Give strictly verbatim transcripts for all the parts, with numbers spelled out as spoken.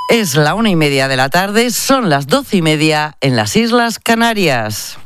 Es la una y media de la tarde, son las doce y media en las Islas Canarias.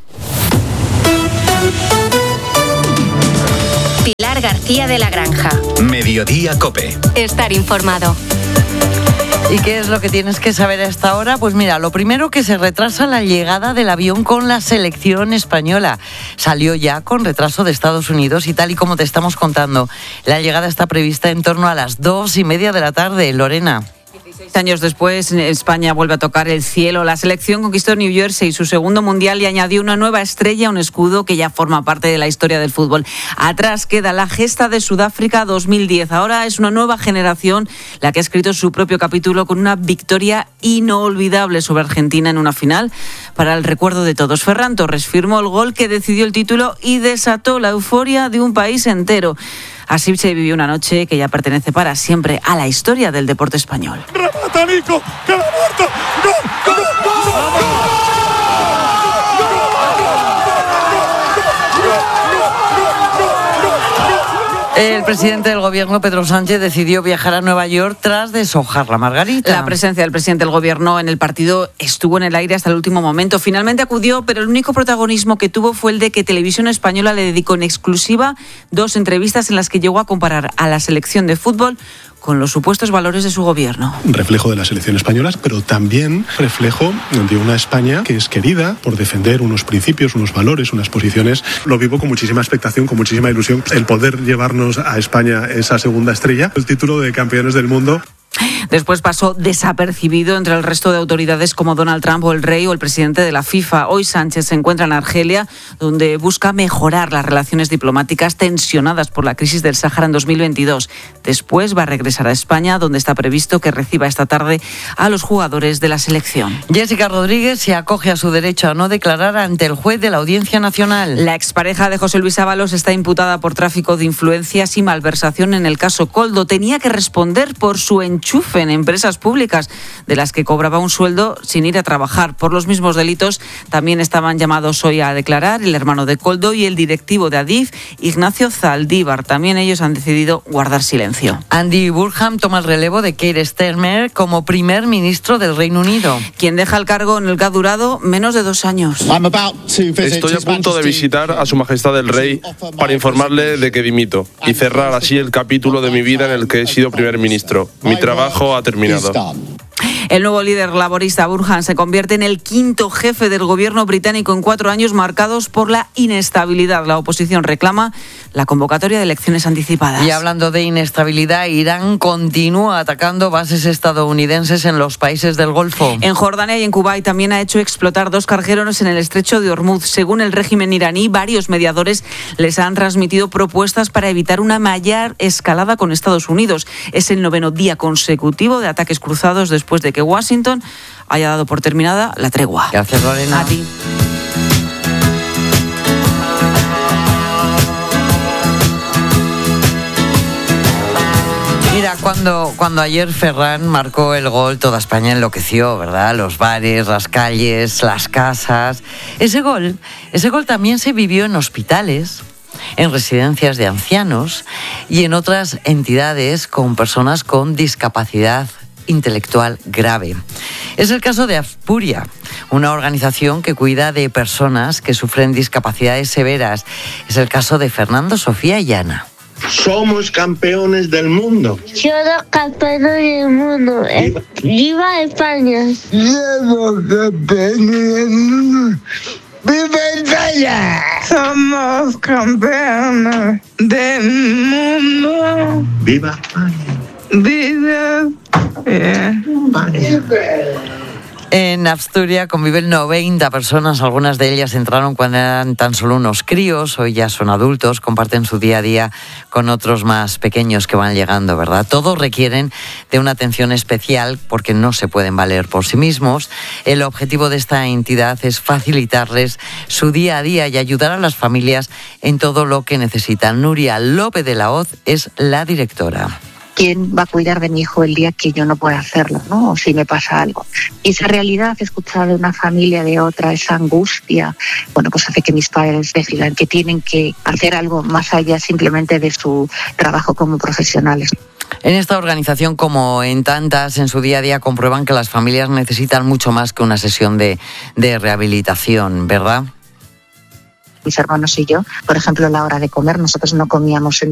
Pilar García de la Granja. Mediodía COPE. Estar informado. ¿Y qué es lo que tienes que saber a esta hora? Pues mira, lo primero, que se retrasa la llegada del avión con la selección española. Salió ya con retraso de Estados Unidos y tal y como te estamos contando, la llegada está prevista en torno a las dos y media de la tarde. Lorena. Seis años después, España vuelve a tocar el cielo. La selección conquistó New Jersey, su segundo mundial, y añadió una nueva estrella, un escudo que ya forma parte de la historia del fútbol. Atrás queda la gesta de Sudáfrica dos mil diez. Ahora es una nueva generación la que ha escrito su propio capítulo con una victoria inolvidable sobre Argentina en una final para el recuerdo de todos. Ferran Torres firmó el gol que decidió el título y desató la euforia de un país entero. Así se vivió una noche que ya pertenece para siempre a la historia del deporte español. ¡Remata Nico! ¡Que la muerto! ¡Gol! ¡Gol! ¡Gol! El presidente del gobierno, Pedro Sánchez, decidió viajar a Nueva York tras deshojar la margarita. La presencia del presidente del gobierno en el partido estuvo en el aire hasta el último momento. Finalmente acudió, pero el único protagonismo que tuvo fue el de que Televisión Española le dedicó en exclusiva dos entrevistas en las que llegó a comparar a la selección de fútbol con los supuestos valores de su gobierno. Reflejo de la selección española, pero también reflejo de una España que es querida por defender unos principios, unos valores, unas posiciones. Lo vivo con muchísima expectación, con muchísima ilusión, el poder llevarnos a España esa segunda estrella, el título de campeones del mundo. Después pasó desapercibido entre el resto de autoridades como Donald Trump o el rey o el presidente de la FIFA. Hoy Sánchez se encuentra en Argelia, donde busca mejorar las relaciones diplomáticas tensionadas por la crisis del Sáhara en dos mil veintidós. Después va a regresar a España, donde está previsto que reciba esta tarde a los jugadores de la selección. Jessica Rodríguez se acoge a su derecho a no declarar ante el juez de la Audiencia Nacional. La expareja de José Luis Ábalos está imputada por tráfico de influencias y malversación en el caso Koldo. Tenía que responder por su enchufe en empresas públicas de las que cobraba un sueldo sin ir a trabajar. Por los mismos delitos también estaban llamados hoy a declarar el hermano de Koldo y el directivo de Adif, Ignacio Zaldívar. También ellos han decidido guardar silencio. Andy Burnham toma el relevo de Keir Starmer como primer ministro del Reino Unido, quien deja el cargo en el que ha durado menos de dos años. Estoy a punto de visitar a Su Majestad el Rey para informarle de que dimito y cerrar así el capítulo de mi vida en el que he sido primer ministro. Mi trabajo ha terminado. El nuevo líder laborista Burnham se convierte en el quinto jefe del gobierno británico en cuatro años marcados por la inestabilidad. La oposición reclama la convocatoria de elecciones anticipadas. Y hablando de inestabilidad, Irán continúa atacando bases estadounidenses en los países del Golfo. En Jordania y en Kuwait también ha hecho explotar dos cargueros en el estrecho de Hormuz. Según el régimen iraní, varios mediadores les han transmitido propuestas para evitar una mayor escalada con Estados Unidos. Es el noveno día consecutivo de ataques cruzados después de que Washington haya dado por terminada la tregua. Gracias, Lorena. A ti. Mira, cuando, cuando ayer Ferran marcó el gol, toda España enloqueció, ¿verdad? Los bares, las calles, las casas. Ese gol, ese gol también se vivió en hospitales, en residencias de ancianos y en otras entidades con personas con discapacidad intelectual grave. Es el caso de Aspuria, una organización que cuida de personas que sufren discapacidades severas. Es el caso de Fernando, Sofía y Ana. Somos campeones del mundo. Somos campeones del mundo. ¡Viva, ¡Viva España! Somos campeones del mundo. ¡Viva España! Somos campeones del mundo. ¡Viva España! ¡Viva España! En Asturias conviven noventa personas, algunas de ellas entraron cuando eran tan solo unos críos, hoy ya son adultos, comparten su día a día con otros más pequeños que van llegando, ¿verdad? Todos requieren de una atención especial porque no se pueden valer por sí mismos. El objetivo de esta entidad es facilitarles su día a día y ayudar a las familias en todo lo que necesitan. Nuria López de la Hoz es la directora. ¿Quién va a cuidar de mi hijo el día que yo no pueda hacerlo, ¿no? O si me pasa algo. Y esa realidad, escuchar de una familia, de otra, esa angustia, bueno, pues hace que mis padres decidan que tienen que hacer algo más allá simplemente de su trabajo como profesionales. En esta organización, como en tantas, en su día a día comprueban que las familias necesitan mucho más que una sesión de, de rehabilitación, ¿verdad? Mis hermanos y yo, por ejemplo, a la hora de comer, nosotros no comíamos en